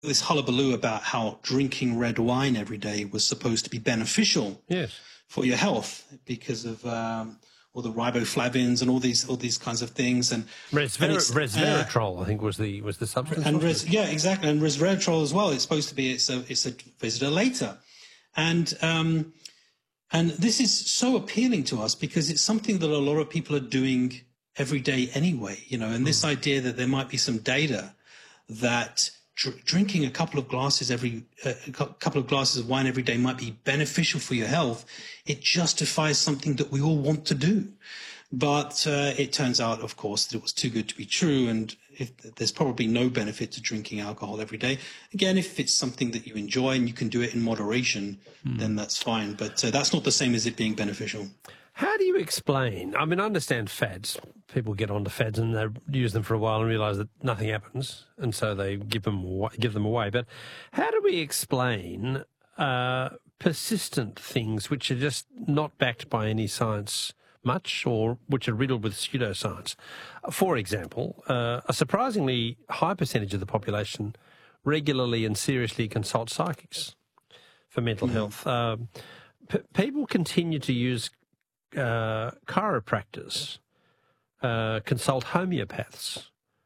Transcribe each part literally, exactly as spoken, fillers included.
this hullabaloo about how drinking red wine every day was supposed to be beneficial yes. for your health because of um, all the riboflavins and all these all these kinds of things. And, Resver- and resveratrol, uh, I think, was the was the substance. And res- yeah, exactly. And resveratrol as well. It's supposed to be it's a it's a visitor later, and um, and this is so appealing to us because it's something that a lot of people are doing every day anyway. You know, and this mm. idea that there might be some data that dr- drinking a couple of glasses every uh, a couple of glasses of wine every day might be beneficial for your health. It justifies something that we all want to do. But uh, it turns out, of course, that it was too good to be true, and if, there's probably no benefit to drinking alcohol every day. Again, if it's something that you enjoy and you can do it in moderation, mm. then that's fine. But uh, that's not the same as it being beneficial. How do you explain? I mean, I understand fads. People get onto fads and they use them for a while and realise that nothing happens, and so they give them away, give them away. But how do we explain uh, persistent things which are just not backed by any science much, or which are riddled with pseudoscience? For example, uh, a surprisingly high percentage of the population regularly and seriously consult psychics for mental mm. health. Uh, p- people continue to use uh, chiropractors, uh, consult homeopaths,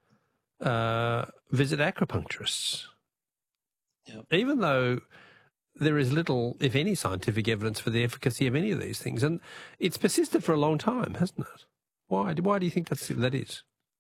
uh, visit acupuncturists, yep. even though there is little, if any, scientific evidence for the efficacy of any of these things. And it's persisted for a long time, hasn't it? Why? Why do you think that's, that is?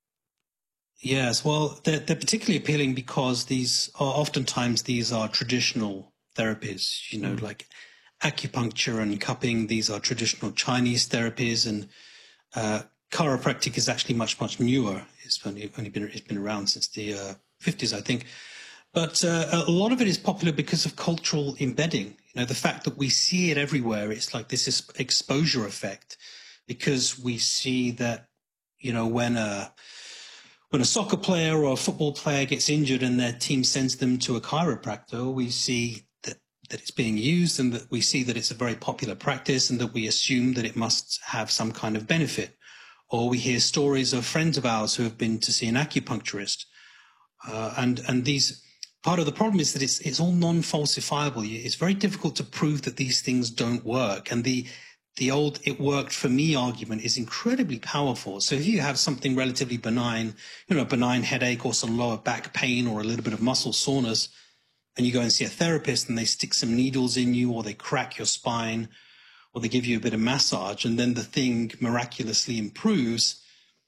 Yes, well, they're, they're particularly appealing because these are oftentimes these are traditional therapies, you know, mm. like acupuncture and cupping. These are traditional Chinese therapies, and uh, chiropractic is actually much, much newer. It's only, only been, it's been around since the uh, fifties, I think. But uh, a lot of it is popular because of cultural embedding. You know, the fact that we see it everywhere, it's like this is exposure effect, because we see that, you know, when a, when a soccer player or a football player gets injured and their team sends them to a chiropractor, we see that, that it's being used, and that we see that it's a very popular practice, and that we assume that it must have some kind of benefit. Or we hear stories of friends of ours who have been to see an acupuncturist. Uh, and, and these... Part of the problem is that it's it's all non-falsifiable. It's very difficult to prove that these things don't work. And the the old "it worked for me" argument is incredibly powerful. So if you have something relatively benign, you know, a benign headache or some lower back pain or a little bit of muscle soreness, and you go and see a therapist and they stick some needles in you, or they crack your spine, or they give you a bit of massage, and then the thing miraculously improves,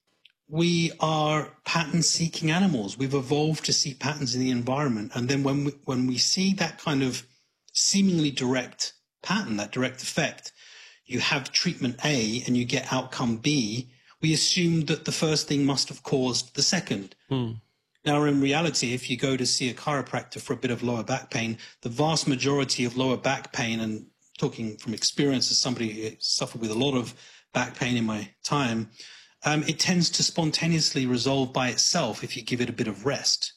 we are pattern-seeking animals. We've evolved to see patterns in the environment. And then when we, when we see that kind of seemingly direct pattern, that direct effect, you have treatment A and you get outcome B, we assume that the first thing must have caused the second. Hmm. Now, in reality, if you go to see a chiropractor for a bit of lower back pain, the vast majority of lower back pain, and talking from experience as somebody who suffered with a lot of back pain in my time, Um, it tends to spontaneously resolve by itself if you give it a bit of rest.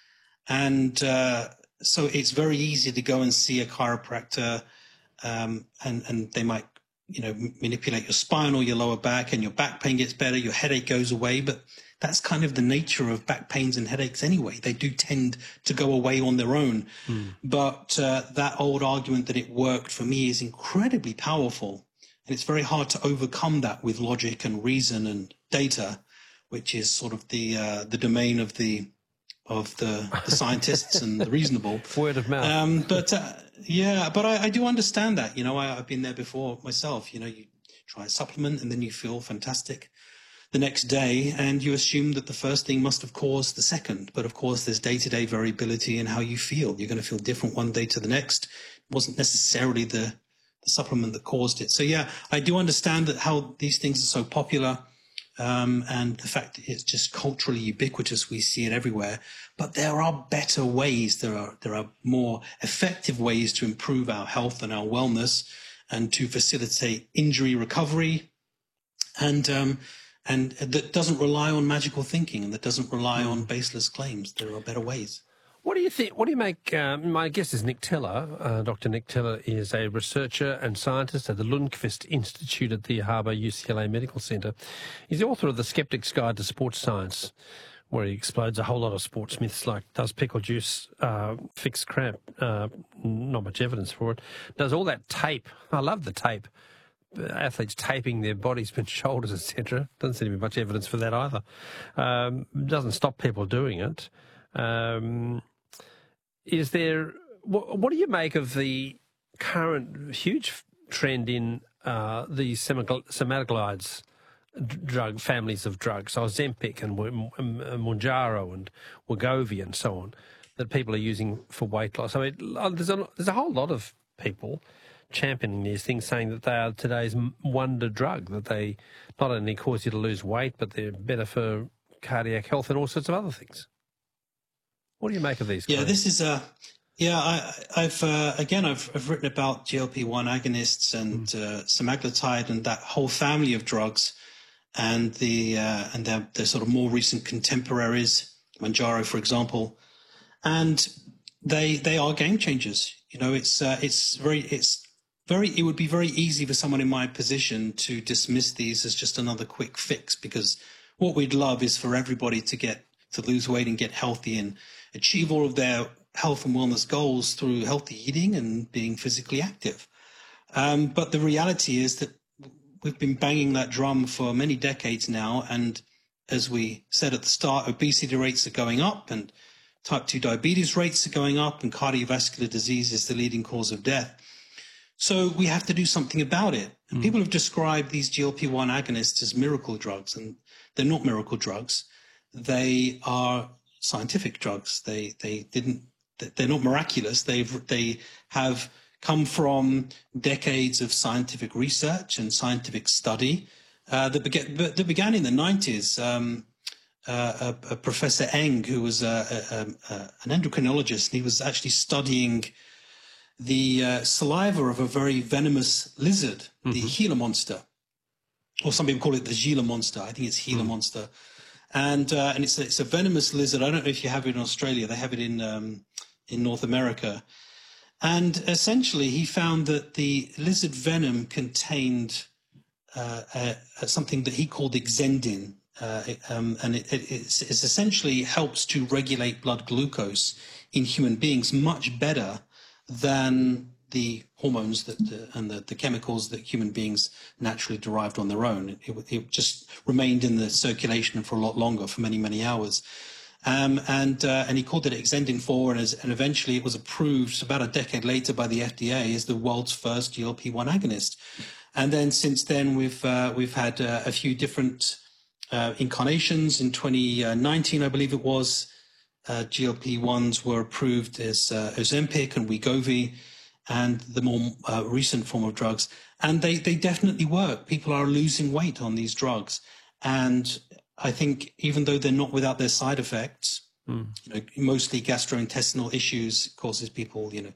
And uh, so it's very easy to go and see a chiropractor, um, and, and they might, you know, manipulate your spine or your lower back, and your back pain gets better, your headache goes away. But that's kind of the nature of back pains and headaches anyway. They do tend to go away on their own. Mm. But uh, that old argument that it worked for me is incredibly powerful. And it's very hard to overcome that with logic and reason and data, which is sort of the uh, the domain of the of the, the scientists and the reasonable. Word of mouth. Um, but uh, yeah, but I, I do understand that. You know, I, I've been there before myself. You know, you try a supplement and then you feel fantastic the next day, and you assume that the first thing must have caused the second. But of course, there's day-to-day variability in how you feel. You're going to feel different one day to the next. It wasn't necessarily the the supplement that caused it. So yeah, I do understand that how these things are so popular, um, and the fact that it's just culturally ubiquitous. We see it everywhere. But there are better ways. There are there are more effective ways to improve our health and our wellness, and to facilitate injury recovery, and um, and that doesn't rely on magical thinking, and that doesn't rely mm. on baseless claims. There are better ways. What do you think? What do you make? Um, my guest is Nick Teller. Uh, Doctor Nick Teller is a researcher and scientist at the Lundquist Institute at the Harbour U C L A Medical Centre. He's the author of The Skeptic's Guide to Sports Science, where he explodes a whole lot of sports myths like, does pickle juice uh, fix cramp? Uh, not much evidence for it. Does all that tape? I love the tape. Athletes taping their bodies and shoulders, et cetera. Doesn't seem to be much evidence for that either. Um, doesn't stop people doing it. Um, is there... What, what do you make of the current huge trend in uh, these semaglutides drug families of drugs, so Ozempic and Mounjaro and Wegovy and so on, that people are using for weight loss? I mean, there's a, there's a whole lot of people championing these things, saying that they are today's wonder drug, that they not only cause you to lose weight, but they're better for cardiac health and all sorts of other things. What do you make of these claims? Yeah, this is a... Yeah, I, I've uh, again I've, I've written about G L P one agonists and mm. uh, semaglutide and that whole family of drugs, and the uh, and their, their sort of more recent contemporaries, Mounjaro, for example, and they they are game changers. You know, it's uh, it's very it's very it would be very easy for someone in my position to dismiss these as just another quick fix, because what we'd love is for everybody to get to lose weight and get healthy and achieve all of their health and wellness goals through healthy eating and being physically active. Um, but the reality is that we've been banging that drum for many decades now. And as we said at the start, obesity rates are going up and type two diabetes rates are going up and cardiovascular disease is the leading cause of death. So we have to do something about it. And mm. people have described these G L P one agonists as miracle drugs, and they're not miracle drugs. They are scientific drugs. They, they didn't, They're not miraculous. They've they have come from decades of scientific research and scientific study uh, that, began, that began in the nineties. Um, uh, a, a Professor Eng, who was a, a, a, an endocrinologist, and he was actually studying the uh, saliva of a very venomous lizard, mm-hmm. the Gila monster, or some people call it the Gila monster. I think it's Gila mm. monster, and uh, and it's a, it's a venomous lizard. I don't know if you have it in Australia. They have it in um, in North America. And essentially he found that the lizard venom contained uh, uh, something that he called exendin. Uh, um, and it, it it's, it's essentially helps to regulate blood glucose in human beings much better than the hormones that uh, and the, the chemicals that human beings naturally derived on their own. It, it just remained in the circulation for a lot longer, for many, many hours. Um, and uh, and he called it exendin four, and, as, and eventually it was approved about a decade later by the F D A as the world's first G L P one agonist. And then since then we've uh, we've had uh, a few different uh, incarnations. In twenty nineteen, I believe it was, uh, G L P ones were approved as uh, Ozempic and Wegovy, and the more uh, recent form of drugs. And they they definitely work. People are losing weight on these drugs, and I think even though they're not without their side effects, mm. you know, mostly gastrointestinal issues causes people, you know,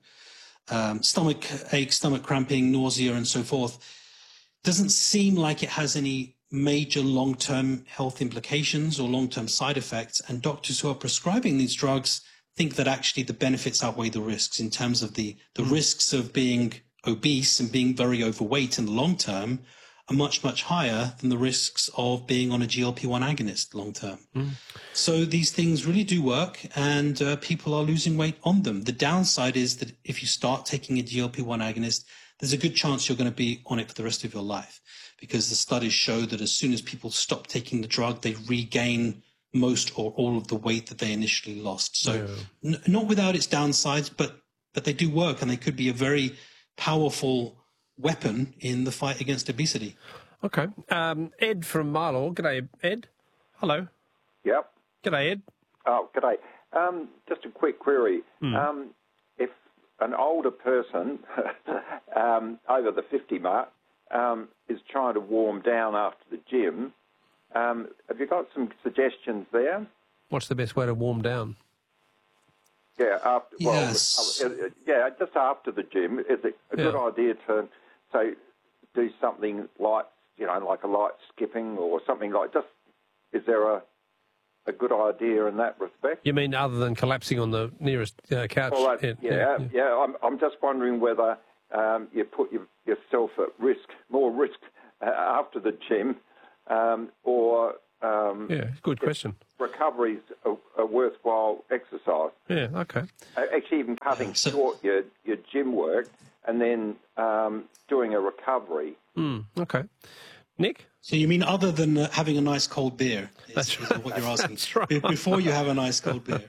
um, stomach ache, stomach cramping, nausea, and so forth, doesn't seem like it has any major long-term health implications or long-term side effects. And doctors who are prescribing these drugs think that actually the benefits outweigh the risks in terms of the, the mm. risks of being obese and being very overweight in the long term are much, much higher than the risks of being on a G L P one agonist long term. Mm. So these things really do work, and uh, people are losing weight on them. The downside is that if you start taking a G L P one agonist, there's a good chance you're going to be on it for the rest of your life, because the studies show that as soon as people stop taking the drug, they regain most or all of the weight that they initially lost. So yeah. n- not without its downsides, but but they do work, and they could be a very powerful weapon in the fight against obesity. Okay. Um, Ed from Milo. G'day, Ed. Hello. Yep. G'day, Ed. Oh, g'day. Um, just a quick query. Mm. Um, if an older person um, over the fifty mark um, is trying to warm down after the gym, um, have you got some suggestions there? What's the best way to warm down? Yeah, after, yes. well, uh, yeah, just after the gym, is it a yeah. good idea to so do something like, you know, like a light skipping or something like? Just is there a a good idea in that respect? You mean other than collapsing on the nearest uh, couch? Well, that, yeah, yeah, yeah, yeah. I'm I'm just wondering whether um, you put your, yourself at risk, more risk uh, after the gym, um, or um, Yeah, good question. recovery's a, a worthwhile exercise. Yeah, okay. Actually, even cutting so, short your, your gym work and then um, doing a recovery. Mm, okay. Nick? So you mean other than uh, having a nice cold beer? Is, That's is right. what you're asking. That's right. Be- Before you have a nice cold beer.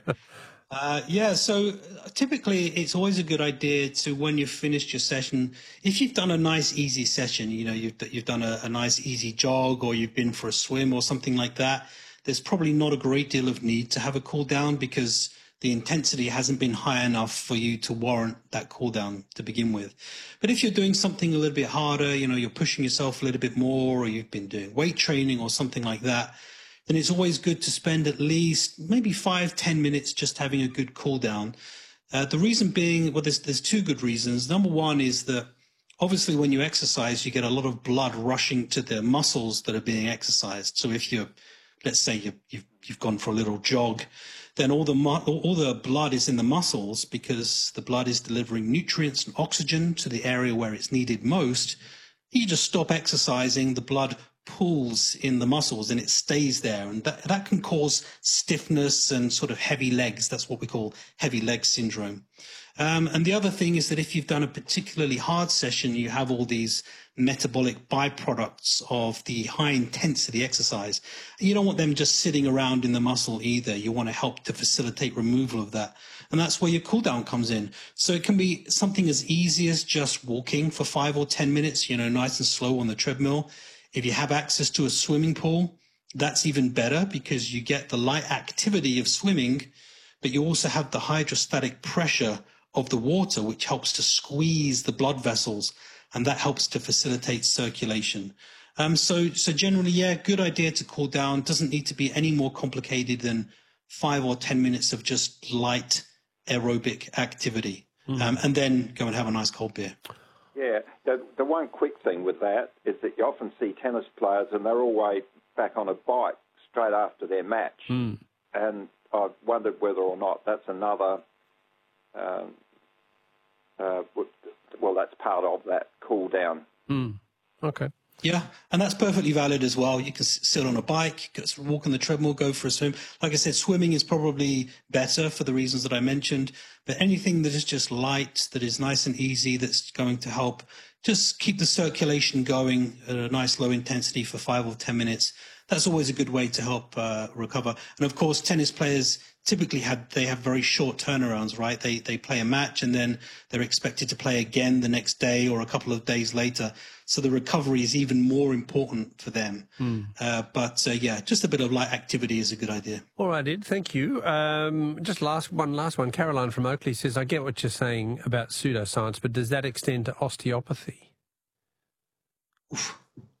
Uh, yeah, so typically it's always a good idea to, when you've finished your session, if you've done a nice easy session, you know, you've you've done a, a nice easy jog, or you've been for a swim or something like that, there's probably not a great deal of need to have a cool down, because the intensity hasn't been high enough for you to warrant that cool down to begin with. But if you're doing something a little bit harder, you know, you're pushing yourself a little bit more, or you've been doing weight training or something like that, then it's always good to spend at least maybe five, ten minutes just having a good cool down. Uh, the reason being, well, there's, there's two good reasons. Number one is that obviously when you exercise, you get a lot of blood rushing to the muscles that are being exercised. So if you're, let's say you, you've, you've gone for a little jog, then all the, all the blood is in the muscles, because the blood is delivering nutrients and oxygen to the area where it's needed most. You just stop exercising, the blood pools in the muscles and it stays there, and that, that can cause stiffness and sort of heavy legs. That's what we call heavy leg syndrome. Um, and the other thing is that if you've done a particularly hard session, you have all these metabolic byproducts of the high intensity exercise. You don't want them just sitting around in the muscle either. You want to help to facilitate removal of that. And that's where your cool down comes in. So it can be something as easy as just walking for five or ten minutes, you know, nice and slow on the treadmill. If you have access to a swimming pool, that's even better, because you get the light activity of swimming, but you also have the hydrostatic pressure of the water, which helps to squeeze the blood vessels, and that helps to facilitate circulation. Um, so, so generally, yeah, good idea to cool down. Doesn't need to be any more complicated than five or ten minutes of just light aerobic activity, mm. um, and then go and have a nice cold beer. Yeah, the, the one quick thing with that is that you often see tennis players and they're always back on a bike straight after their match. Mm. And I've wondered whether or not that's another, um, uh, well, that's part of that cool down. Mm. Okay. Yeah, and that's perfectly valid as well. You can sit on a bike, walk on the treadmill, go for a swim. Like I said, swimming is probably better for the reasons that I mentioned, but anything that is just light, that is nice and easy, that's going to help just keep the circulation going at a nice low intensity for five or ten minutes, that's always a good way to help uh, recover. And of course, tennis players typically have, they have very short turnarounds, right? They, they play a match and then they're expected to play again the next day or a couple of days later. So the recovery is even more important for them. Mm. Uh, but uh, yeah, just a bit of light activity is a good idea. All right, Ed, thank you. Um, just last one, last one. Caroline from Oakley says, I get what you're saying about pseudoscience, but does that extend to osteopathy? Oof.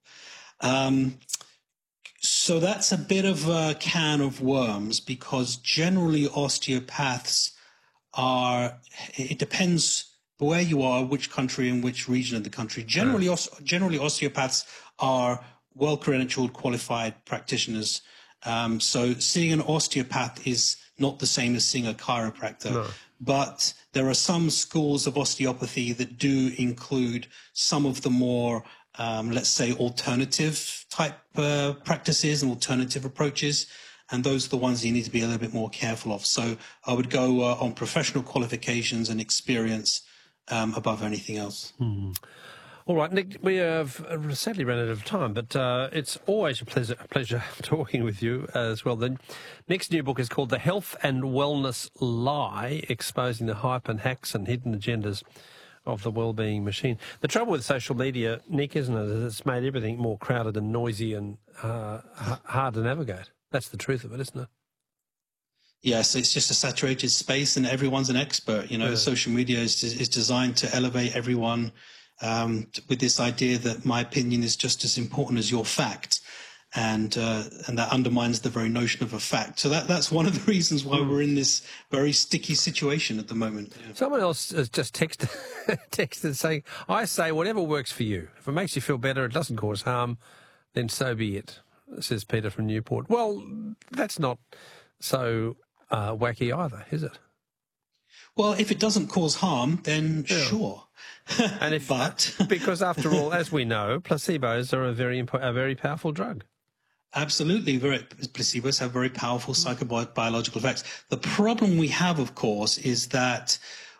Um, so that's a bit of a can of worms, because generally osteopaths are, it depends where you are, which country and which region of the country. Generally, yeah. os- generally osteopaths are well-credentialed, qualified practitioners. Um, so seeing an osteopath is not the same as seeing a chiropractor. No. But there are some schools of osteopathy that do include some of the more, um, let's say, alternative type uh, practices and alternative approaches. And those are the ones you need to be a little bit more careful of. So I would go uh, on professional qualifications and experience um, above anything else. Hmm. All right, Nick, we have sadly run out of time, but uh, it's always a pleasure, a pleasure talking with you as well. The next new book is called The Health and Wellness Lie, Exposing the Hype and Hacks and Hidden Agendas of the Wellbeing Machine. The trouble with social media, Nick, isn't it, is it's made everything more crowded and noisy and uh, hard to navigate. That's the truth of it, isn't it? Yes, it's just a saturated space and everyone's an expert. You know, yeah. Social media is, is designed to elevate everyone um, with this idea that my opinion is just as important as your fact. And uh, and that undermines the very notion of a fact. So that that's one of the reasons why mm. we're in this very sticky situation at the moment. Yeah. Someone else has just texted, texted saying, I say whatever works for you. If it makes you feel better, it doesn't cause harm, then so be it, says Peter from Newport. Well, that's not so uh, wacky either, is it? Well, if it doesn't cause harm, then yeah. sure. And if, but because after all, as we know, placebos are a very a very powerful drug. Absolutely. Very, placebos have very powerful psychobiological effects. The problem we have, of course, is that